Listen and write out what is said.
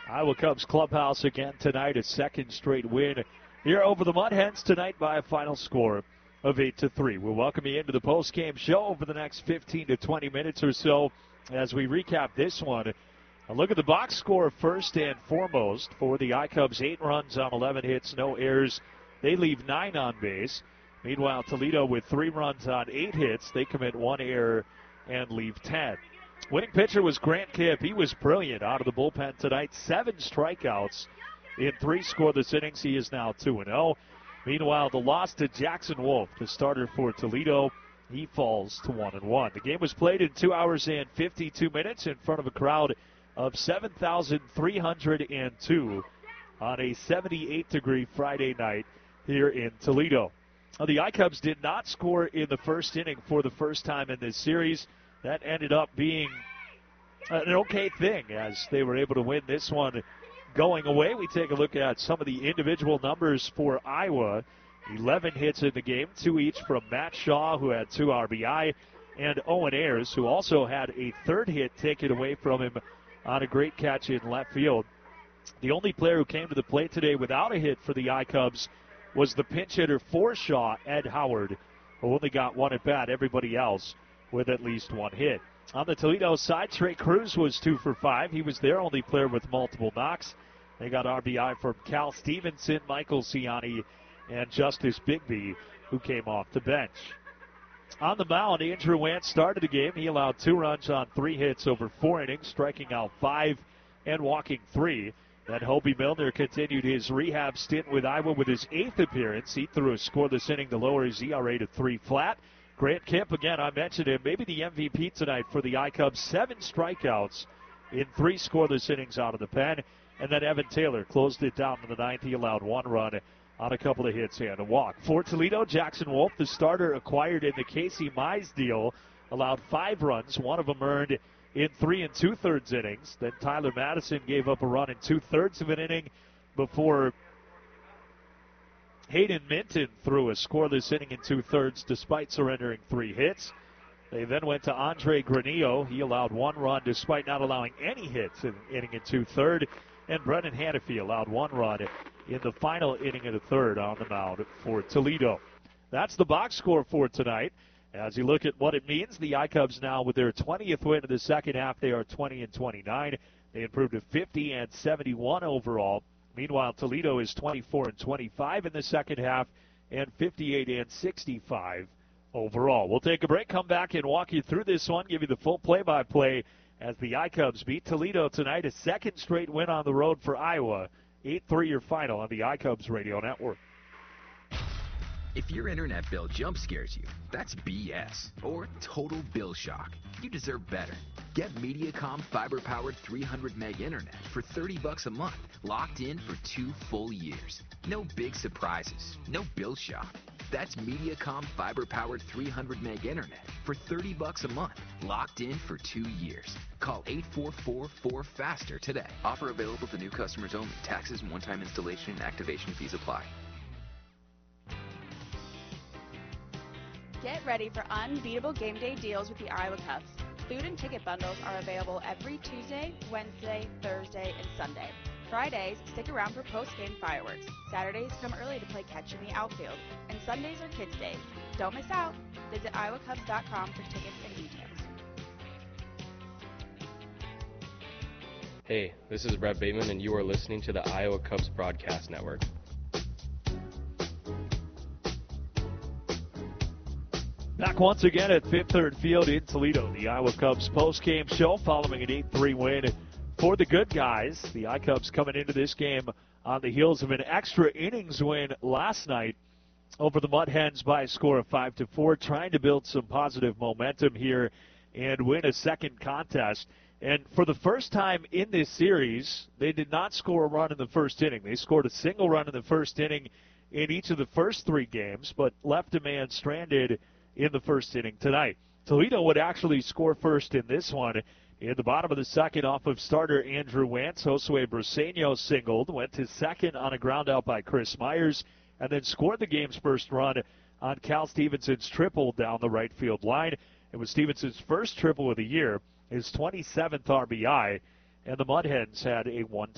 Iowa Cubs clubhouse again tonight, a second straight win here over the Mud Hens tonight by a final score of 8-3. We'll welcome you into the post-game show over the next 15 to 20 minutes or so as we recap this one. A look at the box score first and foremost for the I-Cubs. 8 runs on 11 hits, no errors. They leave 9 on base. Meanwhile, Toledo with 3 runs on 8 hits. They commit 1 error and leave 10. Winning pitcher was Grant Kipp. He was brilliant out of the bullpen tonight. 7 strikeouts in 3 scoreless innings. He is now 2-0. Meanwhile, the loss to Jackson Wolf, the starter for Toledo, he falls to 1-1. The game was played in 2 hours and 52 minutes in front of a crowd of 7,302 on a 78-degree Friday night here in Toledo. The I-Cubs did not score in the first inning for the first time in this series. That ended up being an okay thing as they were able to win this one going away. We take a look at some of the individual numbers for Iowa. 11 hits in the game, 2 each from Matt Shaw, who had 2 RBI, and Owen Ayers, who also had a 3rd hit taken away from him on a great catch in left field. The only player who came to the plate today without a hit for the I-Cubs was the pinch hitter for Shaw, Ed Howard, who only got 1 at bat. Everybody else with at least 1 hit. On the Toledo side, Trey Cruz was 2 for 5. He was their only player with multiple knocks. They got RBI from Cal Stevenson, Michael Ciani, and Justice Bigby, who came off the bench. On the mound, Andrew Wantz started the game. He allowed 2 runs on 3 hits over 4 innings, striking out 5 and walking 3. Then Hobie Milner continued his rehab stint with Iowa with his 8th appearance. He threw a scoreless inning to lower his ERA to 3 flat. Grant Kipp, again, I mentioned him, maybe the MVP tonight for the I-Cubs. 7 strikeouts in 3 scoreless innings out of the pen. And then Evan Taylor closed it down in the 9th. He allowed 1 run on a couple of hits and a walk. For Toledo, Jackson Wolf, the starter acquired in the Casey Mize deal, allowed 5 runs, 1 of them earned in 3 2/3 innings. Then Tyler Madison gave up a run in 2/3 of an inning before Hayden Minton threw a scoreless inning in 2/3 despite surrendering 3 hits. They then went to Andre Granillo. He allowed 1 run despite not allowing any hits in an inning in 2/3. And Brennan Hanafy allowed 1 run in the final inning of the 3rd on the mound for Toledo. That's the box score for tonight. As you look at what it means, the I-Cubs now with their 20th win of the second half, they are 20-29. They improved to 50-71 overall. Meanwhile, Toledo is 24-25 in the second half and 58-65 overall. We'll take a break, come back and walk you through this one, give you the full play-by-play as the I-Cubs beat Toledo tonight, a second straight win on the road for Iowa. 8-3 your final on the I-Cubs Radio Network. If your internet bill jump scares you, that's BS or total bill shock. You deserve better. Get Mediacom fiber-powered 300 meg internet for $30 a month, locked in for 2 full years. No big surprises, no bill shock. That's Mediacom fiber-powered 300 meg internet for $30 a month, locked in for 2 years. Call 844-4FASTER today. Offer available to new customers only. Taxes and one-time installation and activation fees apply. Get ready for unbeatable game day deals with the Iowa Cubs. Food and ticket bundles are available every Tuesday, Wednesday, Thursday, and Sunday. Fridays, stick around for post-game fireworks. Saturdays, come early to play catch in the outfield. And Sundays are Kids Days. Don't miss out. Visit iowacubs.com for tickets and details. Hey, this is Brett Bateman, and you are listening to the Iowa Cubs Broadcast Network. Back once again at Fifth Third Field in Toledo, the Iowa Cubs post-game show following an 8-3 win for the good guys. The I-Cubs coming into this game on the heels of an extra innings win last night over the Mud Hens by a score of 5-4, trying to build some positive momentum here and win a second contest. And for the first time in this series, they did not score a run in the first inning. They scored a single run in the first inning in each of the first 3 games, but left a man stranded in the first inning tonight. Toledo would actually score first in this one. In the bottom of the second, off of starter Andrew Wantz, Josue Briseño singled, went to second on a ground out by Chris Myers, and then scored the game's first run on Cal Stevenson's triple down the right field line. It was Stevenson's first triple of the year, his 27th RBI, and the Mud Hens had a 1